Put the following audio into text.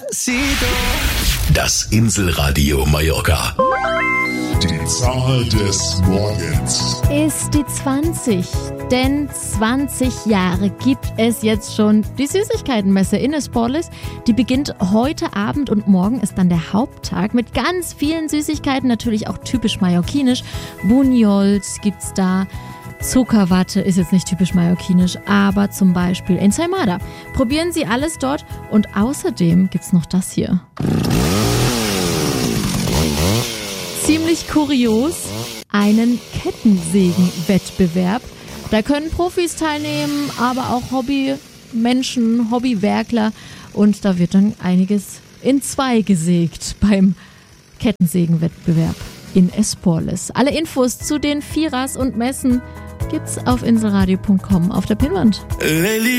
Das Inselradio Mallorca. Die Zahl des Morgens ist die 20, denn 20 Jahre gibt es jetzt schon die Süßigkeitenmesse in Esporles. Die beginnt heute Abend und morgen ist dann der Haupttag mit ganz vielen Süßigkeiten, natürlich auch typisch mallorquinisch. Bunyols gibt's da. Zuckerwatte ist jetzt nicht typisch mallorquinisch, aber zum Beispiel Ensaimada. Probieren Sie alles dort und außerdem gibt's noch das hier. Ziemlich kurios, einen Kettensägenwettbewerb. Da können Profis teilnehmen, aber auch Hobbymenschen, Hobbywerkler und da wird dann einiges in zwei gesägt beim Kettensägenwettbewerb in Esporles. Alle Infos zu den Vierers und Messen gibt's auf inselradio.com auf der Pinnwand.